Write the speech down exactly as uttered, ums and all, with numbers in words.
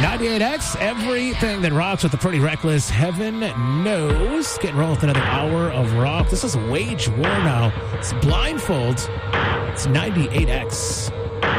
ninety-eight X, everything that rocks with the Pretty Reckless. Heaven knows. Getting rolling with another hour of rock. This is Wage War now. It's Blindfold. It's ninety-eight X.